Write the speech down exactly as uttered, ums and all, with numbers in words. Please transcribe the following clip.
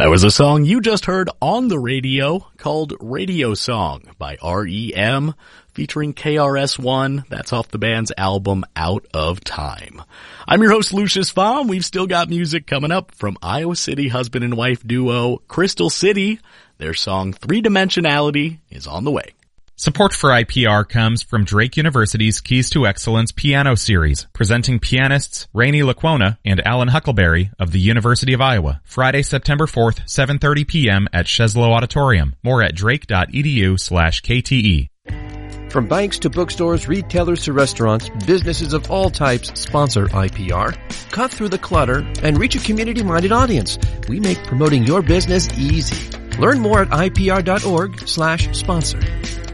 That was a song you just heard on the radio called Radio Song by R E M featuring K R S One. That's off the band's album Out of Time. I'm your host, Lucius Baum. We've still got music coming up from Iowa City husband and wife duo Crystal City. Their song Three Dimensionality is on the way. Support for I P R comes from Drake University's Keys to Excellence Piano Series, presenting pianists Rainey Laquona and Alan Huckleberry of the University of Iowa. Friday, September fourth, seven thirty p.m. at Sheslow Auditorium. More at drake.edu slash KTE. From banks to bookstores, retailers to restaurants, businesses of all types sponsor I P R. Cut through the clutter and reach a community-minded audience. We make promoting your business easy. Learn more at I P R dot org slash sponsor.